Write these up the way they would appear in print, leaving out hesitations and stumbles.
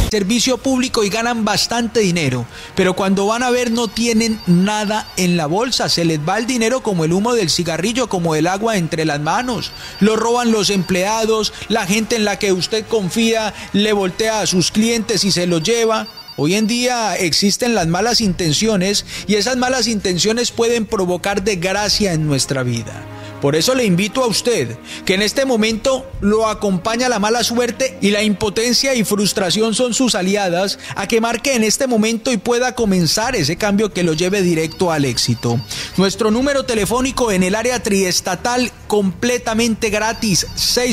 servicio público y ganan bastante dinero, pero cuando van a ver no tienen nada en la bolsa, se les va el dinero como el humo del cigarrillo, como el agua entre las manos, lo roban los empleados, la gente en la que usted confía le voltea a sus clientes y se los lleva. Hoy en día existen las malas intenciones y esas malas intenciones pueden provocar desgracia en nuestra vida. Por eso le invito a usted, que en este momento lo acompaña la mala suerte y la impotencia y frustración son sus aliadas, a que marque en este momento y pueda comenzar ese cambio que lo lleve directo al éxito. Nuestro número telefónico en el área triestatal completamente gratis,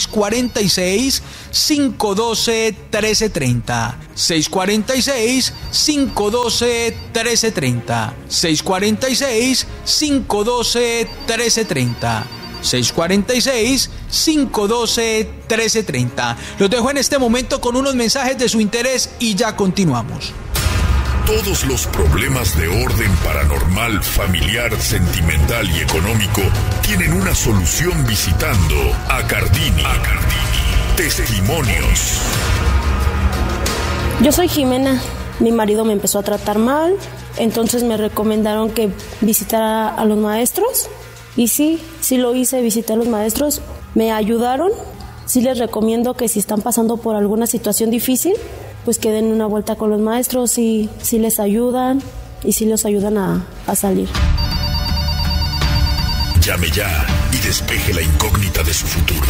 646-512-1330. 646-512-1330. 646-512-1330. 646-512-1330. Los dejo en este momento con unos mensajes de su interés y ya continuamos. Todos los problemas de orden paranormal, familiar, sentimental y económico tienen una solución visitando a Cardini. Testimonios. Yo soy Jimena. Mi marido me empezó a tratar mal, entonces me recomendaron que visitara a los maestros. Y sí lo hice, visité a los maestros, me ayudaron. Sí les recomiendo que si están pasando por alguna situación difícil, pues que den una vuelta con los maestros y sí les ayudan y sí los ayudan a salir. Llame ya y despeje la incógnita de su futuro.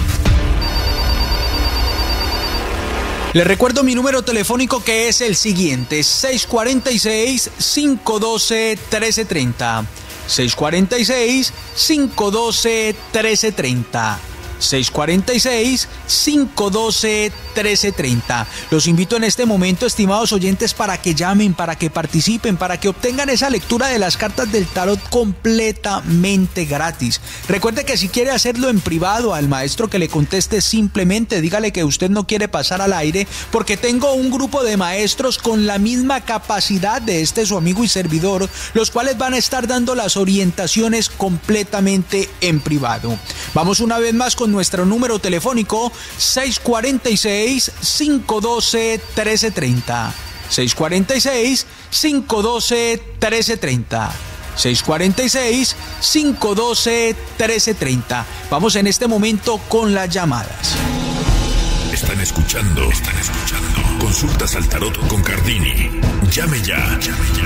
Les recuerdo mi número telefónico, que es el siguiente: 646-512-1330. 646-512-1330. 646-512-1330. Los invito en este momento, estimados oyentes, para que llamen, para que participen, para que obtengan esa lectura de las cartas del tarot completamente gratis. Recuerde que si quiere hacerlo en privado, al maestro que le conteste, simplemente dígale que usted no quiere pasar al aire, porque tengo un grupo de maestros con la misma capacidad de su amigo y servidor, los cuales van a estar dando las orientaciones completamente en privado. Vamos una vez más con nuestro número telefónico: 646-512-1330. 646-512-1330. 646-512-1330. Vamos en este momento con las llamadas. Están escuchando. Consultas al tarot con Cardini. Llame ya.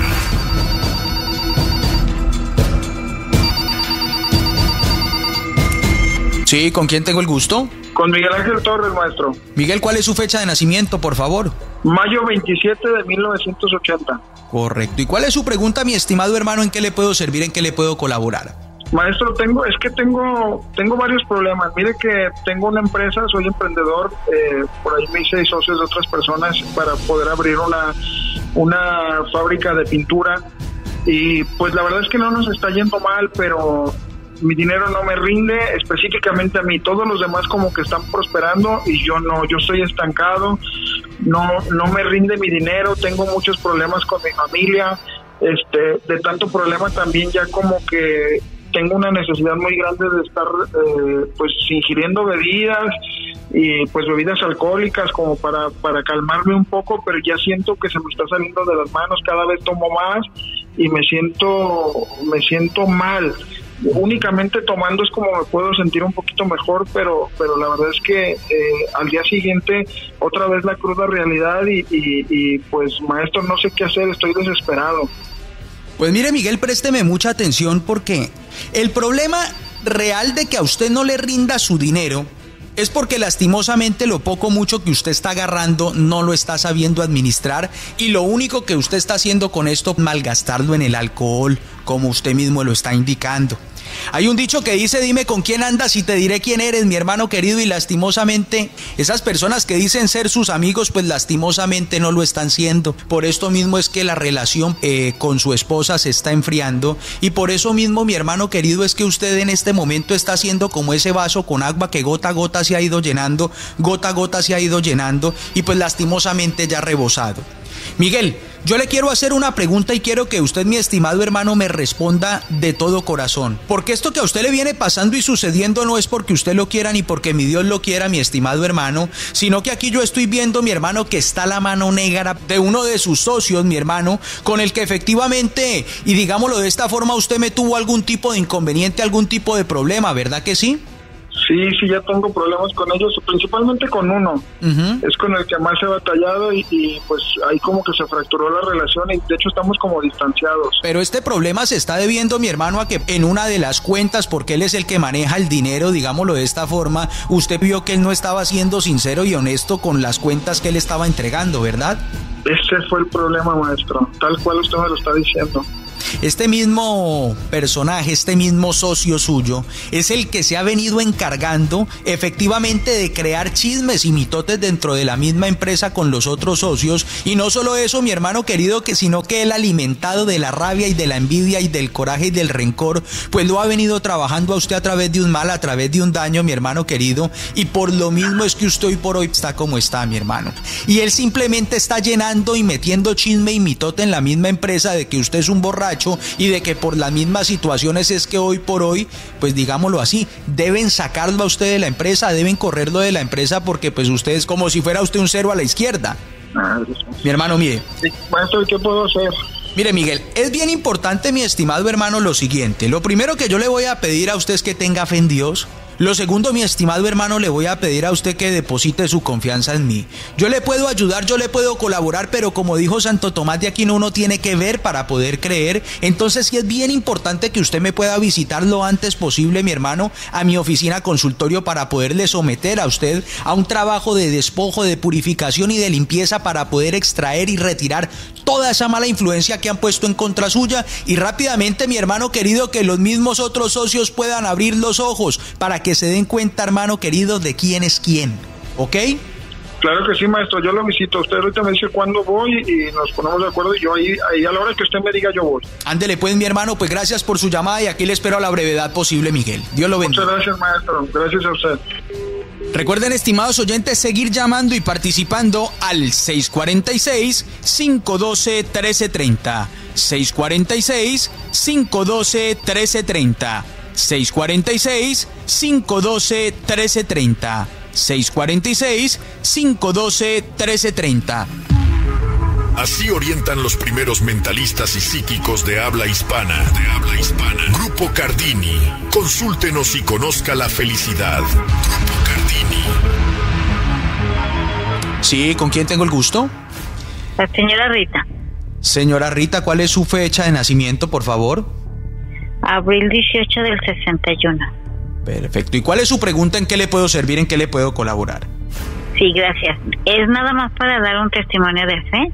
Sí, ¿con quién tengo el gusto? Con Miguel Ángel Torres, maestro. Miguel, ¿cuál es su fecha de nacimiento, por favor? Mayo 27 de 1980. Correcto. ¿Y cuál es su pregunta, mi estimado hermano? ¿En qué le puedo servir? ¿En qué le puedo colaborar? Maestro, tengo varios problemas. Mire que tengo una empresa, soy emprendedor, por ahí me hice socios de otras personas para poder abrir una fábrica de pintura, y pues la verdad es que no nos está yendo mal, pero mi dinero no me rinde, específicamente a mí. Todos los demás como que están prosperando y yo no, yo estoy estancado, no me rinde mi dinero, tengo muchos problemas con mi familia, de tanto problema también ya como que tengo una necesidad muy grande de estar pues ingiriendo bebidas y pues bebidas alcohólicas como para calmarme un poco, pero ya siento que se me está saliendo de las manos, cada vez tomo más y me siento mal. Únicamente tomando es como me puedo sentir un poquito mejor, pero la verdad es que al día siguiente otra vez la cruda realidad y pues maestro, no sé qué hacer, estoy desesperado. Pues mire, Miguel, présteme mucha atención, porque el problema real de que a usted no le rinda su dinero es porque lastimosamente lo poco mucho que usted está agarrando no lo está sabiendo administrar, y lo único que usted está haciendo con esto es malgastarlo en el alcohol, como usted mismo lo está indicando. Hay un dicho que dice: dime con quién andas y te diré quién eres, mi hermano querido, y lastimosamente esas personas que dicen ser sus amigos, pues lastimosamente no lo están siendo. Por esto mismo es que la relación con su esposa se está enfriando, y por eso mismo, mi hermano querido, es que usted en este momento está haciendo como ese vaso con agua que gota a gota se ha ido llenando, gota a gota se ha ido llenando, y pues lastimosamente ya ha rebosado. Miguel, yo le quiero hacer una pregunta y quiero que usted, mi estimado hermano, me responda de todo corazón, porque Porque esto que a usted le viene pasando y sucediendo no es porque usted lo quiera ni porque mi Dios lo quiera, mi estimado hermano, sino que aquí yo estoy viendo, mi hermano, que está la mano negra de uno de sus socios, mi hermano, con el que efectivamente, y digámoslo de esta forma, usted me tuvo algún tipo de inconveniente, algún tipo de problema, ¿verdad que sí? Sí, ya tengo problemas con ellos, principalmente con uno. Es con el que más he batallado y pues ahí como que se fracturó la relación y de hecho estamos como distanciados. Pero este problema se está debiendo, mi hermano, a que en una de las cuentas, porque él es el que maneja el dinero, digámoslo de esta forma, usted vio que él no estaba siendo sincero y honesto con las cuentas que él estaba entregando, ¿verdad? Ese fue el problema, maestro, tal cual usted me lo está diciendo. Este mismo personaje, este mismo socio suyo, es el que se ha venido encargando efectivamente de crear chismes y mitotes dentro de la misma empresa con los otros socios. Y no solo eso, mi hermano querido, sino que él, alimentado de la rabia y de la envidia y del coraje y del rencor, pues lo ha venido trabajando a usted a través de un mal, a través de un daño, mi hermano querido. Y por lo mismo es que usted hoy por hoy está como está, mi hermano. Y él simplemente está llenando y metiendo chisme y mitote en la misma empresa de que usted es un borracho y de que por las mismas situaciones es que hoy por hoy, pues digámoslo así, deben sacarlo a usted de la empresa, deben correrlo de la empresa porque pues usted es como si fuera usted un cero a la izquierda. Mi hermano, mire. Sí, maestro, ¿qué puedo hacer? Mire, Miguel, es bien importante, mi estimado hermano, lo siguiente. Lo primero que yo le voy a pedir a usted es que tenga fe en Dios. Lo segundo, mi estimado hermano, le voy a pedir a usted que deposite su confianza en mí. Yo le puedo ayudar, yo le puedo colaborar, pero como dijo Santo Tomás de Aquino, uno tiene que ver para poder creer. Entonces sí es bien importante que usted me pueda visitar lo antes posible, mi hermano, a mi oficina consultorio para poderle someter a usted a un trabajo de despojo, de purificación y de limpieza para poder extraer y retirar toda esa mala influencia que han puesto en contra suya y rápidamente, mi hermano querido, que los mismos otros socios puedan abrir los ojos para que se den cuenta, hermano querido, de quién es quién, ¿ok? Claro que sí, maestro, yo lo visito. Usted ahorita me dice cuándo voy y nos ponemos de acuerdo y yo ahí a la hora que usted me diga yo voy. Ándele pues, mi hermano, pues gracias por su llamada y aquí le espero a la brevedad posible, Miguel. Dios lo bendiga. Muchas gracias, maestro, gracias a usted. Recuerden, estimados oyentes, seguir llamando y participando al 646-512-1330. 646-512-1330. 646-512-1330. 646-512-1330. Así orientan los primeros mentalistas y psíquicos de habla hispana. Grupo Cardini. Consúltenos y conozca la felicidad. Grupo Cardini. Sí, ¿con quién tengo el gusto? La señora Rita. Señora Rita, ¿cuál es su fecha de nacimiento, por favor? Abril 18 del 61. Perfecto. ¿Y cuál es su pregunta? ¿En qué le puedo servir? ¿En qué le puedo colaborar? Sí, gracias. Es nada más para dar un testimonio de fe.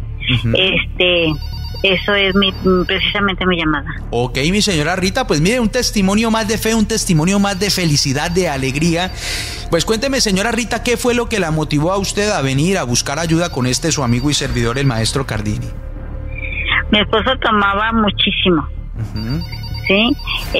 Eso es precisamente mi llamada. Ok, mi señora Rita, pues mire, un testimonio más de fe, un testimonio más de felicidad, de alegría. Pues cuénteme, señora Rita, ¿qué fue lo que la motivó a usted a venir a buscar ayuda con su amigo y servidor, el maestro Cardini? Mi esposo tomaba muchísimo. Sí,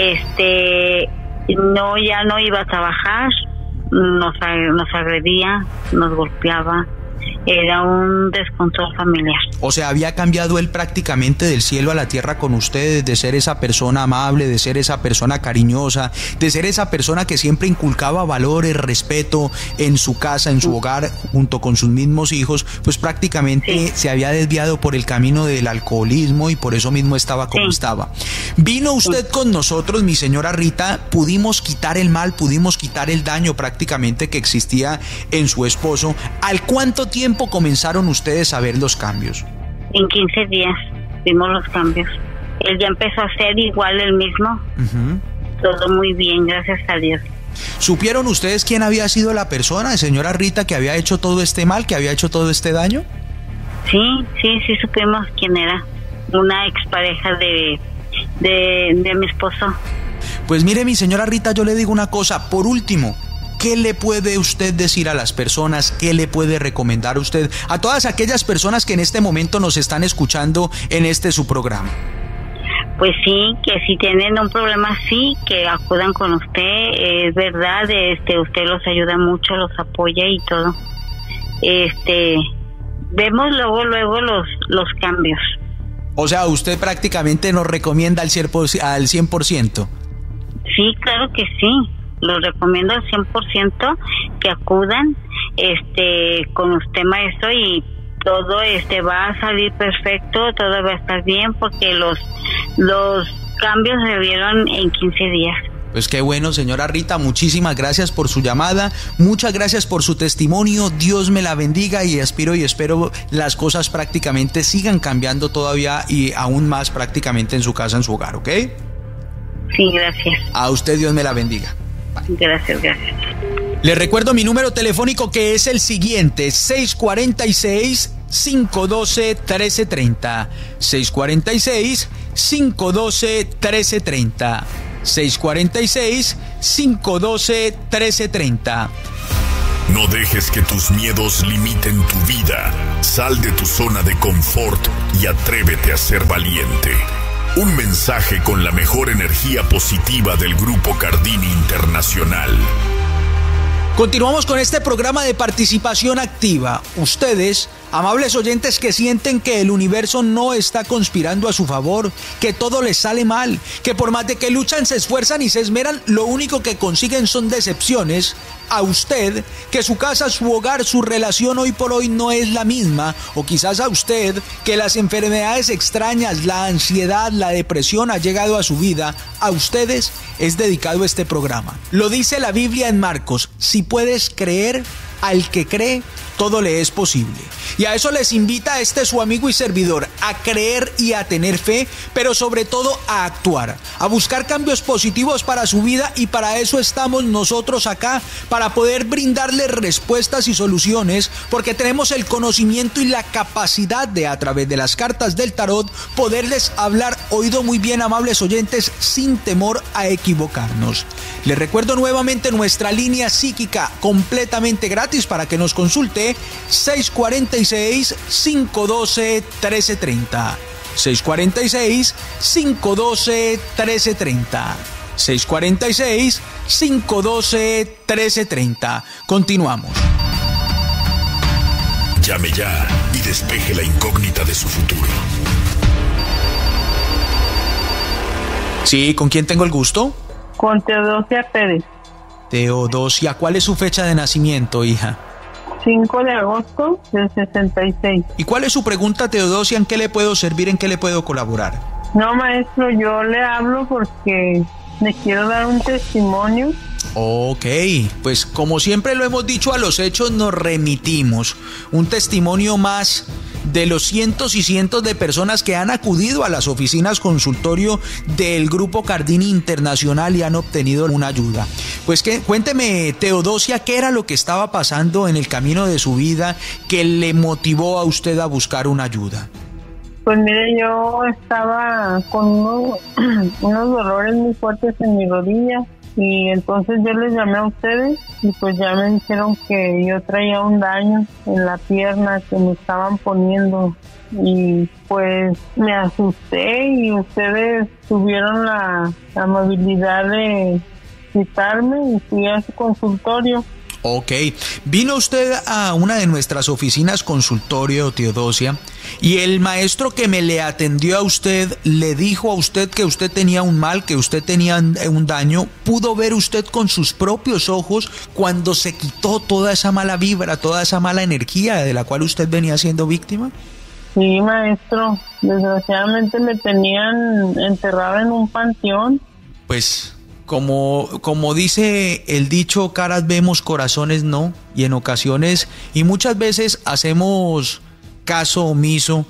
ya no iba a trabajar, nos agredía, nos golpeaba. Era un descontrol familiar. O sea, había cambiado él prácticamente del cielo a la tierra con ustedes, de ser esa persona amable, de ser esa persona cariñosa, de ser esa persona que siempre inculcaba valores, respeto en su casa, en su hogar, junto con sus mismos hijos, pues prácticamente se había desviado por el camino del alcoholismo y por eso mismo estaba como estaba. Vino usted con nosotros, mi señora Rita, pudimos quitar el mal, pudimos quitar el daño prácticamente que existía en su esposo. ¿Al cuánto tiempo comenzaron ustedes a ver los cambios? En 15 días vimos los cambios. Él ya empezó a ser igual el mismo. Todo muy bien, gracias a Dios. ¿Supieron ustedes quién había sido la persona, señora Rita, que había hecho todo este mal, que había hecho todo este daño? Sí supimos quién era. Una expareja de mi esposo. Pues mire, mi señora Rita, yo le digo una cosa, por último, ¿qué le puede usted decir a las personas? ¿Qué le puede recomendar usted a todas aquellas personas que en este momento nos están escuchando en su programa? Pues sí, que si tienen un problema así, que acudan con usted. Es verdad, usted los ayuda mucho, los apoya y todo. Vemos luego los cambios. O sea, usted prácticamente nos recomienda al 100%. Sí, claro que sí. Los recomiendo al 100% que acudan con usted, maestro, y todo va a salir perfecto, todo va a estar bien, porque los cambios se vieron en 15 días. Pues qué bueno, señora Rita, muchísimas gracias por su llamada, muchas gracias por su testimonio, Dios me la bendiga, y espero las cosas prácticamente sigan cambiando todavía y aún más prácticamente en su casa, en su hogar, ¿ok? Sí, gracias. A usted Dios me la bendiga. Bye. Gracias. Le recuerdo mi número telefónico, que es el siguiente: 646-512-1330. 646-512-1330. 646-512-1330. No dejes que tus miedos limiten tu vida. Sal de tu zona de confort y atrévete a ser valiente. Un mensaje con la mejor energía positiva del Grupo Cardini Internacional. Continuamos con este programa de participación activa. Ustedes, amables oyentes que sienten que el universo no está conspirando a su favor, que todo les sale mal, que por más de que luchan, se esfuerzan y se esmeran, lo único que consiguen son decepciones. A usted, que su casa, su hogar, su relación hoy por hoy no es la misma, o quizás a usted, que las enfermedades extrañas, la ansiedad, la depresión ha llegado a su vida, a ustedes es dedicado este programa. Lo dice la Biblia en Marcos: si puedes creer, al que cree, todo le es posible. Y a eso les invita su amigo y servidor, a creer y a tener fe, pero sobre todo a actuar, a buscar cambios positivos para su vida, y para eso estamos nosotros acá, para poder brindarles respuestas y soluciones, porque tenemos el conocimiento y la capacidad de, a través de las cartas del tarot, poderles hablar, oído muy bien, amables oyentes, sin temor a equivocarnos. Les recuerdo nuevamente nuestra línea psíquica completamente gratis para que nos consulte: 646-512-1330. 646-512-1330. 646-512-1330. Continuamos. Llame ya y despeje la incógnita de su futuro. Sí, ¿con quién tengo el gusto? Con Teodosia Pérez. Teodosia, ¿cuál es su fecha de nacimiento, hija? 5 de agosto del 66. ¿Y cuál es su pregunta, Teodosia? ¿En qué le puedo servir? ¿En qué le puedo colaborar? No, maestro, yo le hablo porque le quiero dar un testimonio. Ok, pues como siempre lo hemos dicho, a los hechos nos remitimos. Un testimonio más de los cientos y cientos de personas que han acudido a las oficinas consultorio del Grupo Cardini Internacional y han obtenido una ayuda. Pues cuénteme, Teodosia, ¿qué era lo que estaba pasando en el camino de su vida que le motivó a usted a buscar una ayuda? Pues mire, yo estaba con unos dolores muy fuertes en mi rodilla, y entonces yo les llamé a ustedes y pues ya me dijeron que yo traía un daño en la pierna que me estaban poniendo, y pues me asusté y ustedes tuvieron la amabilidad de citarme y fui a su consultorio. Ok, vino usted a una de nuestras oficinas consultorio, Teodosia, y el maestro que me le atendió a usted le dijo a usted que usted tenía un mal, que usted tenía un daño. ¿Pudo ver usted con sus propios ojos cuando se quitó toda esa mala vibra, toda esa mala energía de la cual usted venía siendo víctima? Sí, maestro, desgraciadamente me tenían enterrada en un panteón. Pues como dice el dicho, caras vemos, corazones no, y en ocasiones y muchas veces hacemos caso omiso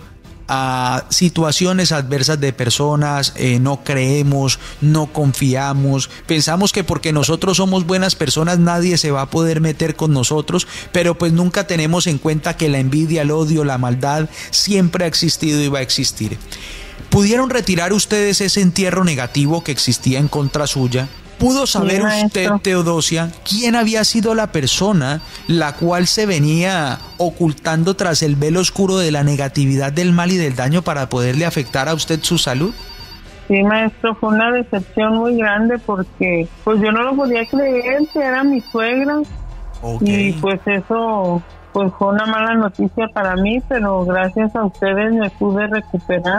a situaciones adversas de personas, no creemos, no confiamos, pensamos que porque nosotros somos buenas personas nadie se va a poder meter con nosotros, pero pues nunca tenemos en cuenta que la envidia, el odio, la maldad siempre ha existido y va a existir. ¿Pudieron retirar ustedes ese entierro negativo que existía en contra suya? ¿Pudo saber usted, Teodosia, quién había sido la persona la cual se venía ocultando tras el velo oscuro de la negatividad, del mal y del daño para poderle afectar a usted su salud? Sí, maestro, fue una decepción muy grande porque pues yo no lo podía creer, que era mi suegra. Okay. Y pues eso pues fue una mala noticia para mí, pero gracias a ustedes me pude recuperar.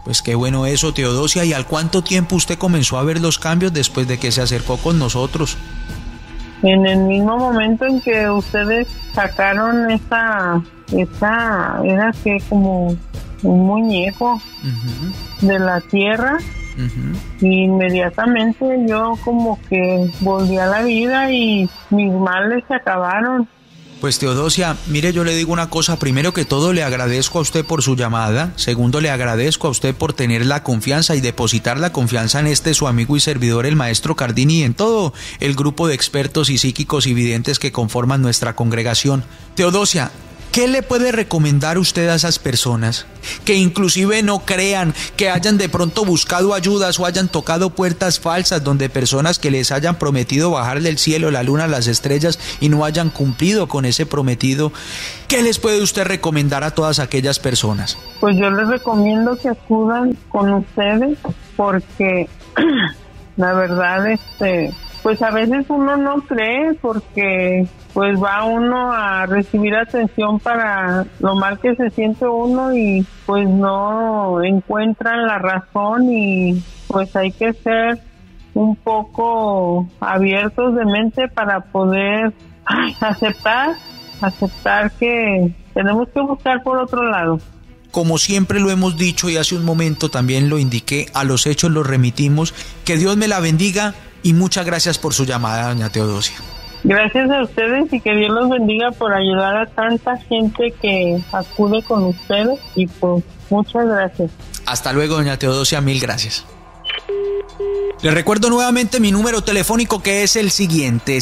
Pues qué bueno eso, Teodosia. ¿Y al cuánto tiempo usted comenzó a ver los cambios después de que se acercó con nosotros? En el mismo momento en que ustedes sacaron esa era que como un muñeco de la tierra, y inmediatamente yo como que volví a la vida y mis males se acabaron. Pues Teodosia, mire, yo le digo una cosa. Primero que todo, le agradezco a usted por su llamada. Segundo, le agradezco a usted por tener la confianza y depositar la confianza en su amigo y servidor, el maestro Cardini, y en todo el grupo de expertos y psíquicos y videntes que conforman nuestra congregación. Teodosia, ¿qué le puede recomendar usted a esas personas que inclusive no crean, que hayan de pronto buscado ayudas o hayan tocado puertas falsas donde personas que les hayan prometido bajar del cielo, la luna, las estrellas y no hayan cumplido con ese prometido? ¿Qué les puede usted recomendar a todas aquellas personas? Pues yo les recomiendo que acudan con ustedes porque la verdad pues a veces uno no cree porque pues va uno a recibir atención para lo mal que se siente uno y pues no encuentran la razón, y pues hay que ser un poco abiertos de mente para poder aceptar que tenemos que buscar por otro lado. Como siempre lo hemos dicho y hace un momento también lo indiqué, a los hechos los remitimos. Que Dios me la bendiga y muchas gracias por su llamada, doña Teodosia. Gracias a ustedes y que Dios los bendiga por ayudar a tanta gente que acude con ustedes, y pues muchas gracias. Hasta luego, doña Teodosia, mil gracias. Les recuerdo nuevamente mi número telefónico, que es el siguiente: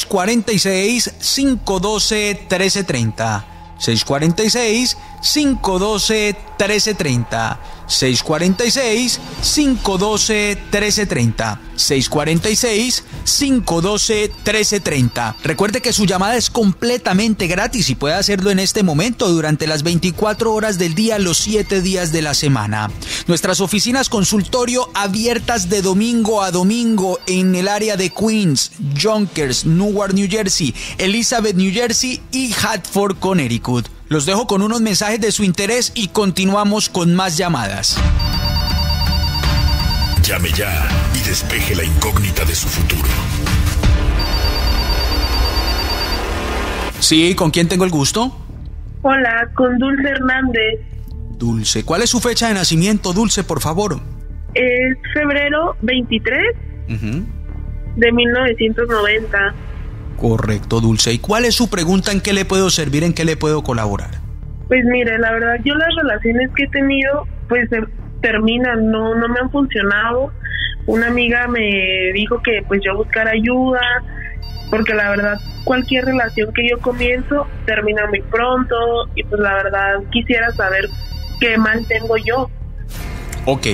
646-512-1330. 646-512-1330. 646-512-1330. 646-512-1330. Recuerde que su llamada es completamente gratis y puede hacerlo en este momento durante las 24 horas del día, los 7 días de la semana. Nuestras oficinas consultorio abiertas de domingo a domingo en el área de Queens, Yonkers, Newark, New Jersey, Elizabeth, New Jersey y Hartford, Connecticut. Los dejo con unos mensajes de su interés y continuamos con más llamadas. Llame ya y despeje la incógnita de su futuro. Sí, ¿con quién tengo el gusto? Hola, con Dulce Hernández. Dulce, ¿cuál es su fecha de nacimiento, Dulce, por favor? Es febrero 23 de 1990. Correcto, Dulce. ¿Y cuál es su pregunta? ¿En qué le puedo servir? ¿En qué le puedo colaborar? Pues mire, la verdad, yo las relaciones que he tenido, pues terminan, no me han funcionado. Una amiga me dijo que pues yo buscara ayuda, porque la verdad, cualquier relación que yo comienzo termina muy pronto, y pues la verdad quisiera saber qué mal tengo yo. Ok.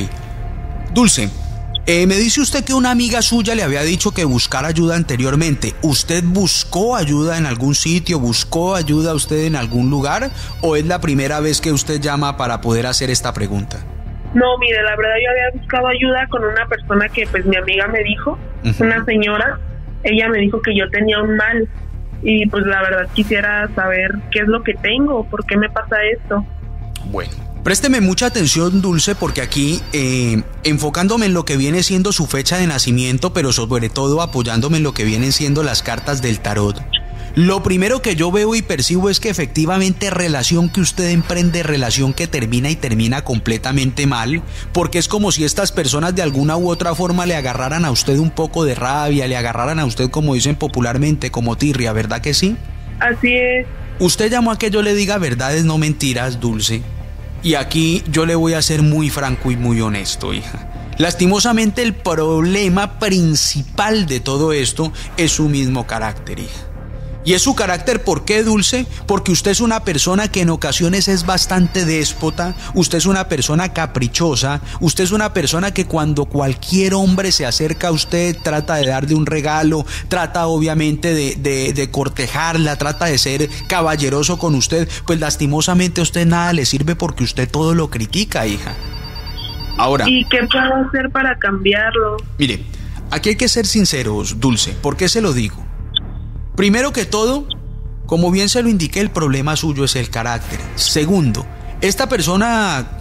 Dulce, me dice usted que una amiga suya le había dicho que buscara ayuda anteriormente. ¿Usted buscó ayuda en algún sitio? ¿Buscó ayuda usted en algún lugar? ¿O es la primera vez que usted llama para poder hacer esta pregunta? No, mire, la verdad yo había buscado ayuda con una persona que pues mi amiga me dijo, una señora. Ella me dijo que yo tenía un mal, y pues la verdad quisiera saber qué es lo que tengo, por qué me pasa esto. Bueno, présteme mucha atención, Dulce, porque aquí, enfocándome en lo que viene siendo su fecha de nacimiento, pero sobre todo apoyándome en lo que vienen siendo las cartas del tarot, lo primero que yo veo y percibo es que efectivamente relación que usted emprende, relación que termina y termina completamente mal, porque es como si estas personas de alguna u otra forma le agarraran a usted un poco de rabia, le agarraran a usted, como dicen popularmente, como tirria, ¿verdad que sí? Así es. Usted llamó a que yo le diga verdades, no mentiras, Dulce. Y aquí yo le voy a ser muy franco y muy honesto, hija. Lastimosamente el problema principal de todo esto es su mismo carácter, hija. ¿Y es su carácter por qué, Dulce? Porque usted es una persona que en ocasiones es bastante déspota, usted es una persona caprichosa, usted es una persona que cuando cualquier hombre se acerca a usted trata de darle un regalo, trata obviamente de cortejarla, trata de ser caballeroso con usted, pues lastimosamente a usted nada le sirve porque usted todo lo critica, hija. Ahora, ¿y qué puedo hacer para cambiarlo? Mire, aquí hay que ser sinceros, Dulce. ¿Por qué se lo digo? Primero que todo, como bien se lo indiqué, el problema suyo es el carácter. Segundo, esta persona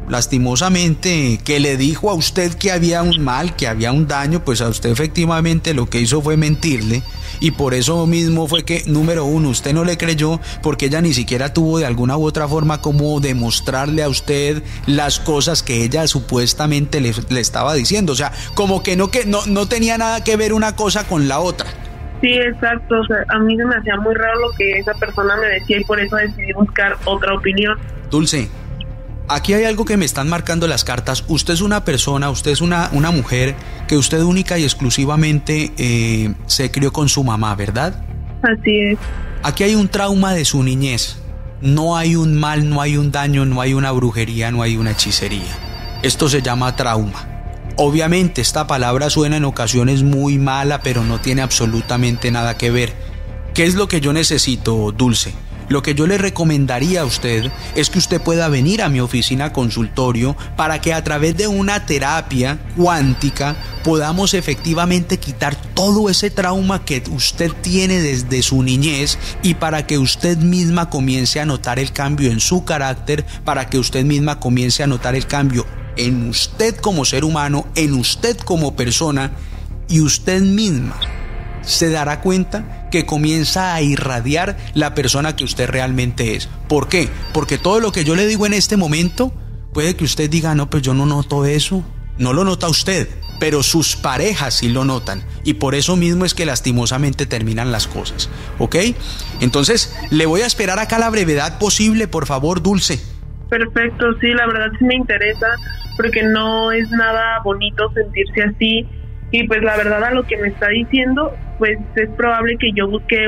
lastimosamente, que le dijo a usted que había un mal, que había un daño, pues a usted efectivamente lo que hizo fue mentirle. Y por eso mismo fue que, número uno, usted no le creyó, porque ella ni siquiera tuvo de alguna u otra forma como demostrarle a usted las cosas que ella supuestamente le estaba diciendo. O sea, como que no tenía nada que ver una cosa con la otra. Sí, exacto. O sea, a mí se me hacía muy raro lo que esa persona me decía y por eso decidí buscar otra opinión. Dulce, aquí hay algo que me están marcando las cartas. Usted es una persona, usted es una mujer que usted única y exclusivamente se crió con su mamá, ¿verdad? Así es. Aquí hay un trauma de su niñez. No hay un mal, no hay un daño, no hay una brujería, no hay una hechicería. Esto se llama trauma. Obviamente esta palabra suena en ocasiones muy mala, pero no tiene absolutamente nada que ver. ¿Qué es lo que yo necesito, Dulce? Lo que yo le recomendaría a usted es que usted pueda venir a mi oficina consultorio para que a través de una terapia cuántica podamos efectivamente quitar todo ese trauma que usted tiene desde su niñez y para que usted misma comience a notar el cambio en su carácter, para que usted misma comience a notar el cambio en usted como ser humano, en usted como persona, y usted misma se dará cuenta que comienza a irradiar la persona que usted realmente es. ¿Por qué? Porque todo lo que yo le digo en este momento, puede que usted diga, no, pues yo no noto eso. No lo nota usted, pero sus parejas sí lo notan. Y por eso mismo es que lastimosamente terminan las cosas. ¿Ok? Entonces, le voy a esperar acá a la brevedad posible, por favor, Dulce. Perfecto, sí, la verdad sí me interesa, porque no es nada bonito sentirse así. Y pues la verdad a lo que me está diciendo, pues es probable que yo busque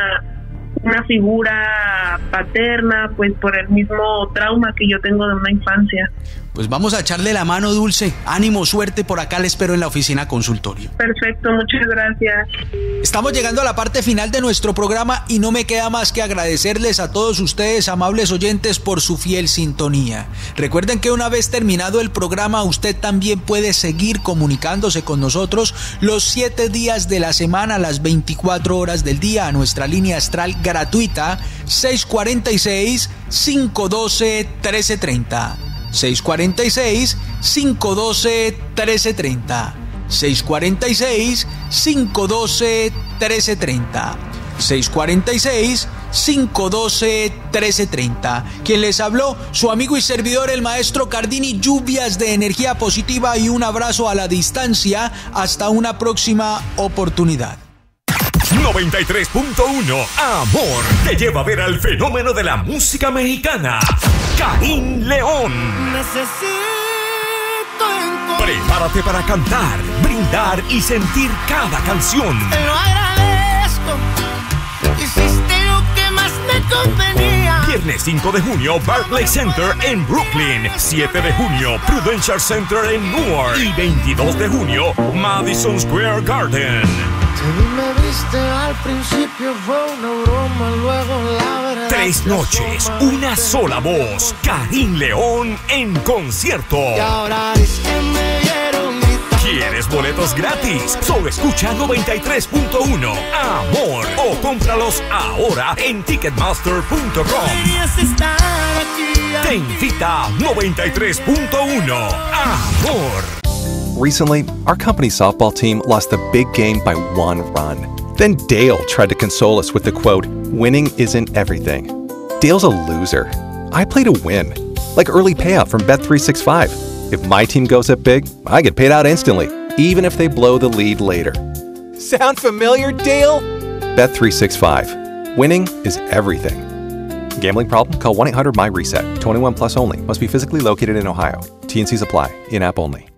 una figura paterna, pues por el mismo trauma que yo tengo de una infancia. Pues vamos a echarle la mano, Dulce. Ánimo, suerte, por acá le espero en la oficina consultorio. Perfecto, muchas gracias. Estamos llegando a la parte final de nuestro programa y no me queda más que agradecerles a todos ustedes, amables oyentes, por su fiel sintonía. Recuerden que una vez terminado el programa, usted también puede seguir comunicándose con nosotros los 7 días de la semana, las 24 horas del día, a nuestra línea astral gratuita 646-512-1330. 646-512-1330. 646-512-1330. 646-512-1330. Quien les habló, su amigo y servidor, el maestro Cardini. Lluvias de energía positiva y un abrazo a la distancia. Hasta una próxima oportunidad. 93.1 Amor te lleva a ver al fenómeno de la música mexicana, Karim León. Prepárate para cantar, brindar y sentir cada canción. Te lo agradezco, hiciste lo que más me convenía. Viernes 5 de junio, Barclays Center en Brooklyn. 7 de junio, Prudential Center en Newark. Y 22 de junio, Madison Square Garden. Me viste al principio, fue una broma, luego la verdad. 3 noches, una sola voz. Karim León en concierto. Y ahora es que me dieron mi... ¿Quieres boletos gratis? Solo escucha 93.1 Amor o cómpralos ahora en Ticketmaster.com. Te invita 93.1 Amor. Recently, our company's softball team lost a big game by 1 run. Then Dale tried to console us with the quote, "Winning isn't everything." Dale's a loser. I play to win, like early payout from Bet365. If my team goes up big, I get paid out instantly, even if they blow the lead later. Sound familiar, Dale? Bet365. Winning is everything. Gambling problem? Call 1-800-MY-RESET. 21 plus only. Must be physically located in Ohio. T&Cs apply. In-app only.